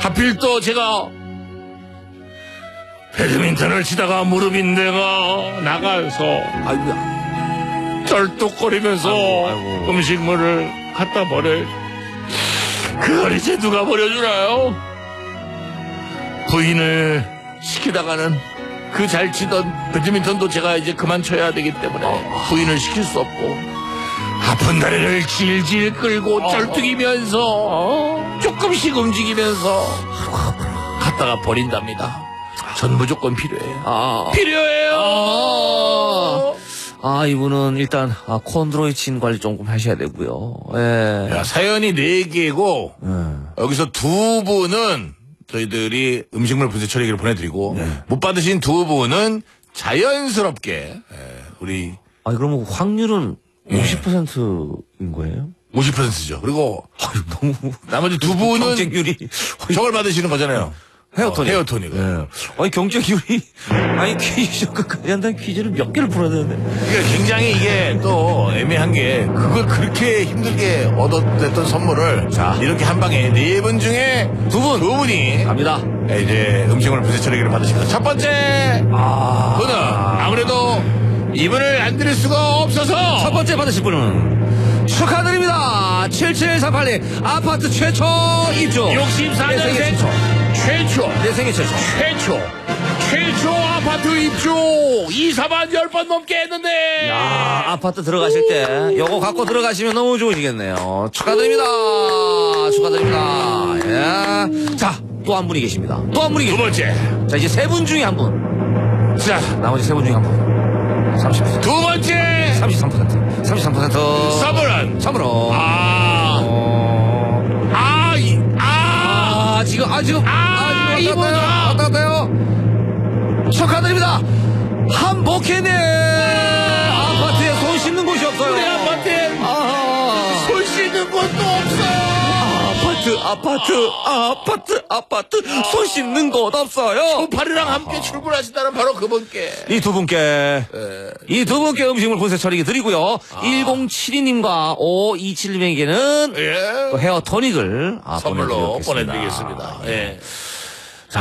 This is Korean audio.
하필 또 제가 배드민턴을 치다가 무릎 인대가 나가서 아이고야. 쩔뚝거리면서 아이고. 음식물을 갖다 버려. 그걸 이제 누가 버려주나요? 부인을 시키다가는 그 잘 치던 배드민턴도 제가 이제 그만 쳐야 되기 때문에 부인을 시킬 수 없고 아픈 다리를 질질 끌고 쩔뚝이면서 조금씩 움직이면서 갖다가 버린답니다. 전 무조건 필요해요. 필요해요. 이분은 일단 콘드로이친 관리 조금 하셔야 되고요. 예. 야, 사연이 4개고 여기서 2분은 저희들이 음식물 분쇄 처리기를 보내드리고 못 받으신 2분은 자연스럽게 우리 그러면 확률은 50%인 거예요? 50%죠. 그리고 너무 나머지 2분은 경쟁률이 저걸 받으시는 거잖아요. 헤어토닉. 헤어토닉. 경쟁률이 퀴즈 끝까지 한다는 퀴즈를 몇 개를 풀어야 되는데. 그러니까 굉장히 이게 또 애매한 게 그걸 그렇게 힘들게 얻어냈던 선물을 이렇게 한 방에 4분 중에 2분이 갑니다. 이제 음식물 분쇄 처리기를 받으십니다. 첫 번째 분은 아무래도 이분을 안 드릴 수가 없어서 첫 번째 받으실 분은 축하드립니다. 7738님 아파트 최초 입주. 64년생 최초 내 생애 최초 아파트 입주 2사만 10번 넘게 했는데 아파트 들어가실 때 요거 갖고 들어가시면 너무 좋으시겠네요. 축하드립니다. 예. 자, 또 한 분이 계십니다. 두 번째 자, 이제 3분 중에 한 분. 자, 나머지 3분 중에 한 분. 30%. 두 번째 33%. 선물은 지금 왔다 갔다요. 축하드립니다. 한복해네. 아파트에 손 씻는 곳이 없어요. 우리 아파트에 손 씻는 곳도 없어요. 아파트 손 씻는 곳 없어요. 초파리랑 함께 출근하신다는 바로 그분께 이 두 분께 음식물 분쇄 처리기 드리고요. 1072님과 5271님에게는 또 헤어 토닉을 선물로 보내드리겠습니다. 보내드리겠습니다. 예.